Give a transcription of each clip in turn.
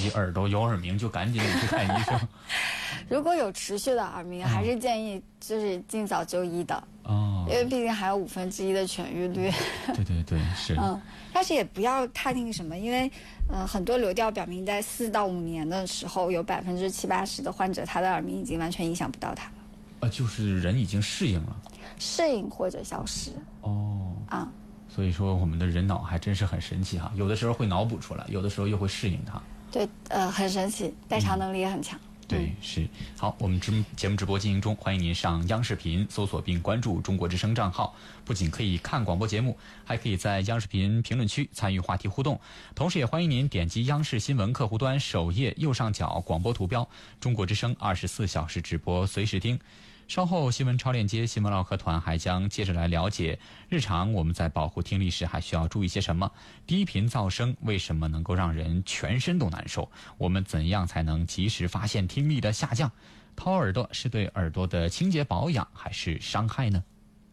己耳朵有耳鸣，就赶紧去看医生。 如果有持续的耳鸣，还是建议就是尽早就医的。因为毕竟还有1/5的痊愈率。 对，是。 但是也不要太那个什么，因为很多流调表明在4到5年的时候，有70-80%的患者他的耳鸣已经完全影响不到他了。 就是人已经适应了， 适应或者消失。 所以说我们的人脑还真是很神奇哈，有的时候会脑补出来，有的时候又会适应它。 对，很神奇，代偿能力也很强。 对，是。好，我们节目直播进行中，欢迎您上央视频搜索并关注中国之声账号，不仅可以看广播节目，还可以在央视频评论区参与话题互动，同时也欢迎您点击央视新闻客户端首页右上角广播图标，中国之声24小时直播随时听。稍后新闻超链接新闻唠嗑团还将接着来了解日常我们在保护听力时还需要注意些什么，低频噪声为什么能够让人全身都难受，我们怎样才能及时发现听力的下降，掏耳朵是对耳朵的清洁保养还是伤害呢？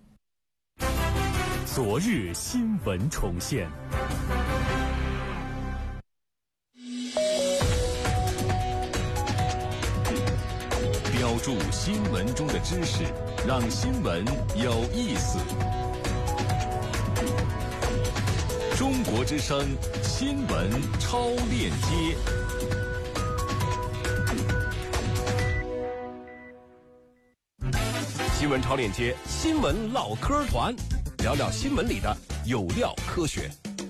昨日新闻重现，标注新闻中的知识，让新闻有意思。中国之声新闻超链接。新闻超链接，新闻唠嗑团，聊聊新闻里的有料科学。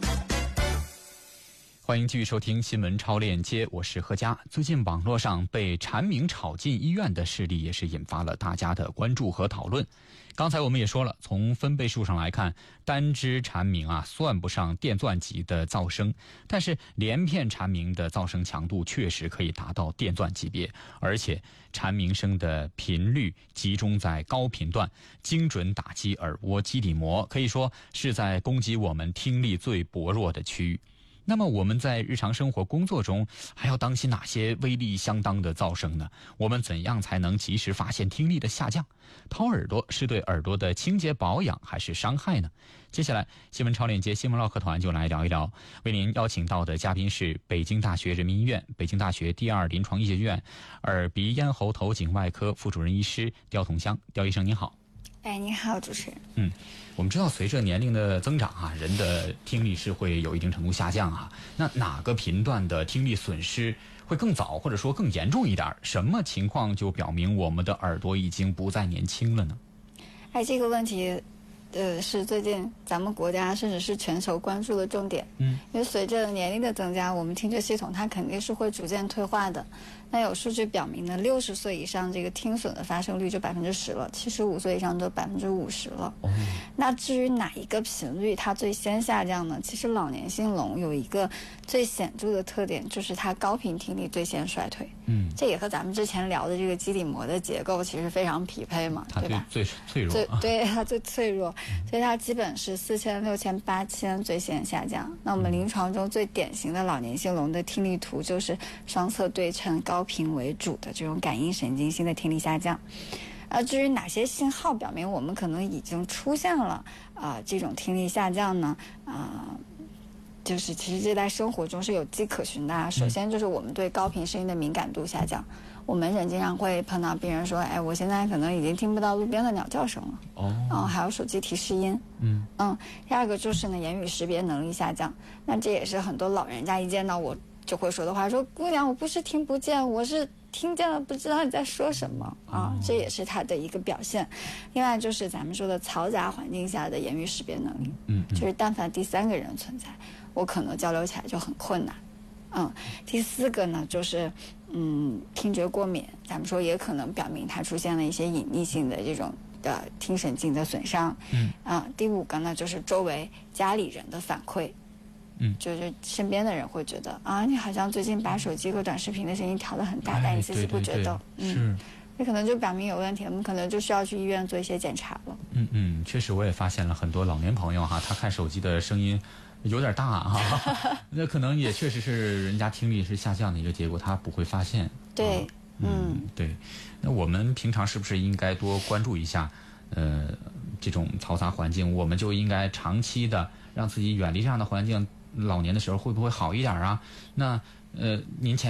欢迎继续收听新闻超链接，我是何佳。最近网络上被蝉鸣吵进医院的事例也是引发了大家的关注和讨论。刚才我们也说了，从分贝数上来看，单只蝉鸣算不上电钻级的噪声，但是连片蝉鸣的噪声强度确实可以达到电钻级别，而且蝉鸣声的频率集中在高频段，精准打击耳蜗基底膜，可以说是在攻击我们听力最薄弱的区域。那么我们在日常生活工作中还要当心哪些威力相当的噪声呢？我们怎样才能及时发现听力的下降？掏耳朵是对耳朵的清洁保养还是伤害呢？接下来新闻超链接新闻唠嗑团就来聊一聊，为您邀请到的嘉宾是北京大学人民医院、北京大学第2临床医学院耳鼻咽喉头颈外科副主任医师刁同香。刁医生您好。 你好，主持人。 我们知道随着年龄的增长人的听力是会有一定程度下降那哪个频段的听力损失会更早或者说更严重一点？什么情况就表明我们的耳朵已经不再年轻了呢？ 这个问题是最近咱们国家甚至是全球关注的重点。因为随着年龄的增加，我们听觉系统它肯定是会逐渐退化的。那有数据表明呢，60岁以上这个听损的发生率就10%了，75岁以上就50%了。那至于哪一个频率它最先下降呢？其实老年性聋有一个最显著的特点，就是它高频听力最先衰退。这也和咱们之前聊的这个基底膜的结构其实非常匹配嘛，对吧？ 最脆弱， 对，它最脆弱，所以它基本是4000、6000、8000最先下降。那我们临床中最典型的老年性聋的听力图就是双侧对称、高频为主的这种感应神经性的听力下降。至于哪些信号表明我们可能已经出现了这种听力下降呢？就是其实这在生活中是有迹可循的。首先就是我们对高频声音的敏感度下降，我们人经常会碰到病人说，我现在可能已经听不到路边的鸟叫声了。还有手机提示音。第二个就是呢，言语识别能力下降。那这也是很多老人家一见到我就会说的话，说姑娘，我不是听不见，我是听见了，不知道你在说什么这也是它的一个表现。另外就是咱们说的嘈杂环境下的言语识别能力。就是但凡第3个人存在，我可能交流起来就很困难。第4个呢，就是听觉过敏，咱们说也可能表明它出现了一些隐匿性的这种听神经的损伤。第5个呢，就是周围家里人的反馈。就是身边的人会觉得你好像最近把手机和短视频的声音调得很大，但你自己不觉得。这可能就表明有问题，我们可能就需要去医院做一些检查了。 确实我也发现了很多老年朋友他看手机的声音有点大那可能也确实是人家听力是下降的一个结果，他不会发现。 对。 对。那我们平常是不是应该多关注一下这种嘈杂环境？我们就应该长期的让自己远离这样的环境，老年的时候会不会好一点那您前